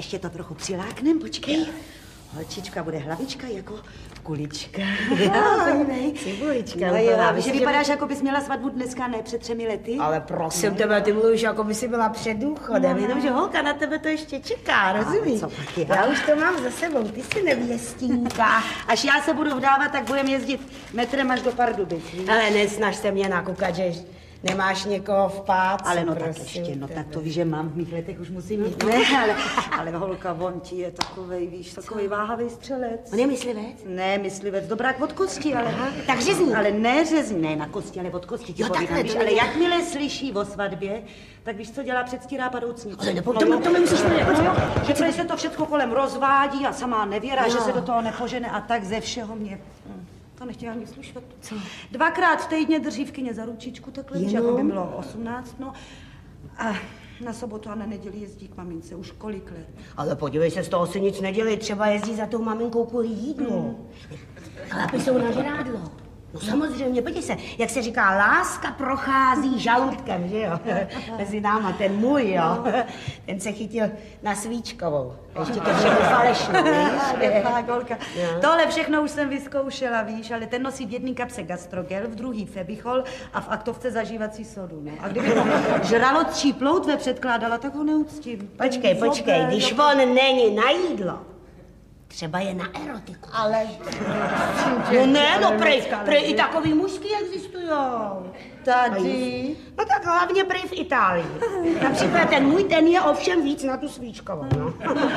ještě to trochu přiláknem, počkej. Holčička bude hlavička jako kulička. Cibulička. No jo, že vypadáš, jako bys měla svatbu dneska, ne před 3 lety. Ale prosím tebe, ty mluvíš, jako by si byla před důchodem, jenomže holka na tebe to ještě čeká, rozumíš? Co pak je? Já už to mám za sebou, ty jsi nevěstínka. Až já se budu vdávat, tak budeme jezdit metrem až do Pardubic. Ale nesnaž se mě nakukat, že nemáš někoho v páci. Ale no tak ještě, no tak to víš, že mám v mých letech, už musím mít. Ne, ale holka, on ti je takovej, víš, takovej váhavý střelec. On je myslivec? Ne, myslivec, dobrák od kosti, ale... Tak řezník. Ale ne řezník, ne na kosti, ale od kosti ti povídám, víš, ale jakmile slyší o svatbě, tak víš, co dělá, předstírá padoucnici. Ale to mi musíš vědět. Že prej se to všechno kolem rozvádí a sama nevěrá, že se do toho nepožene a tak ze všeho mě... To nechtěla ani slyšet. Co? 2krát v týdně drží v kyně za ručičku takhle, že jako by bylo 18, no. A na sobotu a na neděli jezdí k mamince, už kolik let. Ale podívej se, z toho si nic nedělej, třeba jezdí za tou maminkou kvůli jídlu. Chlapi jsou na žrádlo. No samozřejmě, podívej se, jak se říká, láska prochází žaludkem, že jo? Mezi náma, ten můj, jo? Ten se chytil na Svíčkovou. Ještě to všechno falešné, víš? Holka. Tohle všechno už jsem vyzkoušela, víš, ale ten nosí v jedný kapse gastrogel, v druhý febichol a v aktovce zažívací sodu, no. A kdyby to žralo 3 ploutve předkládala, tak ho neuctím. Počkej, když on není na jídlo, třeba je na erotiku. Ale... No ne, no prej i takový mužský existujou. Tady? No tak hlavně prej v Itálii. Například ten můj, ten je ovšem víc na tu Svíčkovou, no.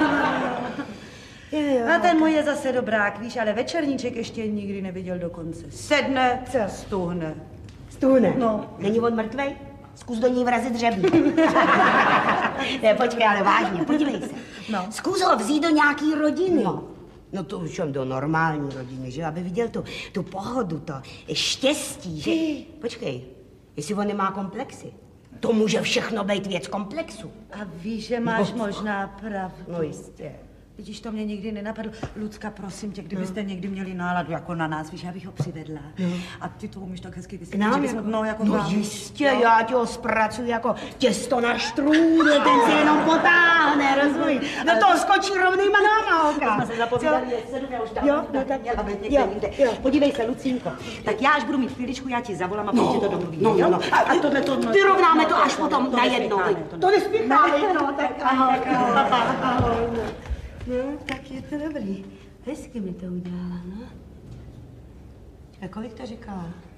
A ten můj je zase dobrák, víš, ale večerníček ještě nikdy neviděl do konce. Sedne, stuhne. Stuhne? No. Není on mrtvej? Zkus do ní vrazit dřebí. Ne, počkej, ale vážně, podívej se. No. Zkus ho vzít do nějaký rodiny. No to už do normální rodiny, že? Aby viděl tu pohodu, to štěstí, že? Počkej, jestli on nemá komplexy. To může všechno být věc komplexu. A víš, že máš možná pravdu. No jistě. Vidíš, to mě nikdy nenapadlo. Lucka, prosím tě, kdybyste někdy měli náladu jako na nás, víš, já bych ho přivedla. A ty to umíš tak hezky vysvětlit. K nám jako no jistě, já ti ho zpracuji jako těsto na štrůdě, ten se jenom potáhne, rozumíš? Do toho skočí rovnýma náma, oka. Jsme se zapovídali, já už tam měla být někde jinde. Podívej se, Lucínko, tak já až budu mít chvíličku, já ti zavolám a prostě to domluvíme, jo? No. A tohle to... Vyrovnáme to až potom najednou. To nespěcháme, no, tak ahoj. No, tak je to dobrý. Hezky mi to udělala, no. A kolik to říkala?